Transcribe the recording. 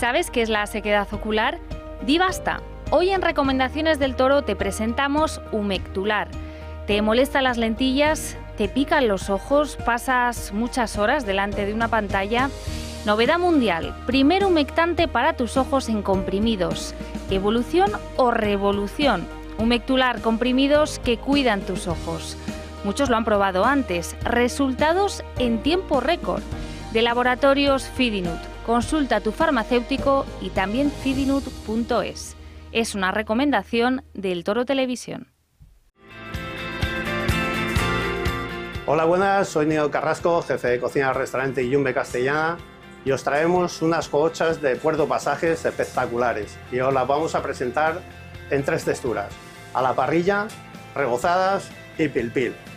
¿Sabes qué es la sequedad ocular? Di basta. Hoy en Recomendaciones del Toro te presentamos Humectular. ¿Te molestan las lentillas? ¿Te pican los ojos? ¿Pasas muchas horas delante de una pantalla? Novedad mundial, primer humectante para tus ojos en comprimidos. ¿Evolución o revolución? Humectular, comprimidos que cuidan tus ojos. Muchos lo han probado antes. Resultados en tiempo récord. De Laboratorios Fidinut. Consulta a tu farmacéutico y también fidinut.es. Es una recomendación del Toro Televisión. Hola, buenas, soy Nino Carrasco, jefe de cocina del restaurante Yumbe Castellana, y os traemos unas cohochas de Puerto Pasajes espectaculares y os las vamos a presentar en 3 texturas: a la parrilla, rebozadas y pil pil.